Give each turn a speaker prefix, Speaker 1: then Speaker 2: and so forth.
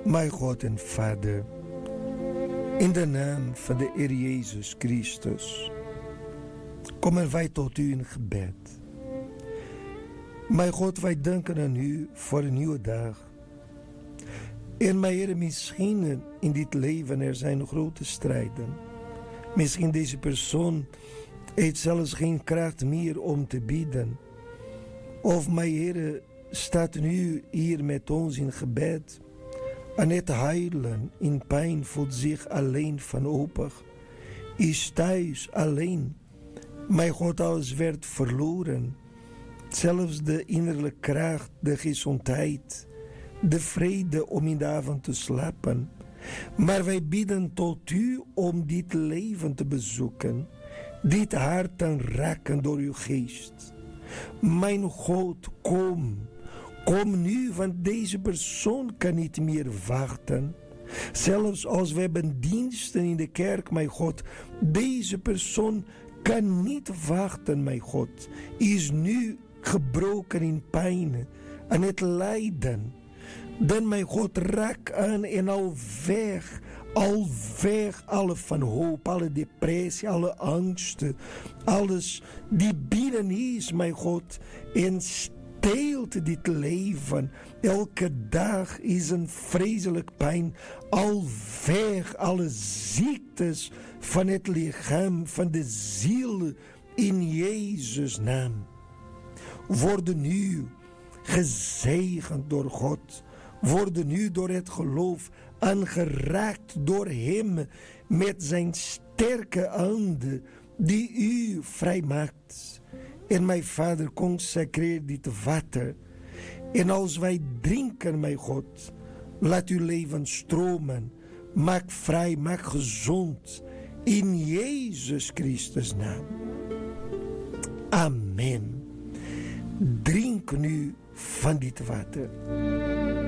Speaker 1: Mijn God en Vader, in de naam van de Heer Jezus Christus, komen wij tot u in gebed. Mijn God, wij danken aan u voor een nieuwe dag. En mijn Heer, misschien in dit leven er zijn grote strijden. Misschien deze persoon heeft zelfs geen kracht meer om te bidden. Of mijn Heer staat nu hier met ons in gebed. Aan het huilen in pijn voelt zich alleen wanhopig. Is thuis alleen. Mijn God, alles werd verloren. Zelfs de innerlijke kracht, de gezondheid, de vrede om in de avond te slapen. Maar wij bidden tot u om dit leven te bezoeken. Dit hart te raken door uw geest. Mijn God, kom. Kom nu, want deze persoon kan niet meer wachten. Zelfs als we hebben diensten in de kerk, mijn God. Deze persoon kan niet wachten, mijn God. Is nu gebroken in pijn, aan het lijden. Dan, mijn God, raak aan en al weg alle wanhoop, alle depressie, alle angsten. Alles die binnen is, mijn God, en steelt dit leven. Elke dag is een vreselijk pijn. Al weg alle ziektes van het lichaam, van de ziel, in Jezus' naam. Worden nu gezegend door God. Worden nu door het geloof aangeraakt door hem met zijn sterke handen die u vrijmaakt. En mijn Vader, consecreer dit water. En als wij drinken, mijn God, laat uw leven stromen. Maak vrij, maak gezond. In Jezus Christus' naam. Amen. Drink nu van dit water.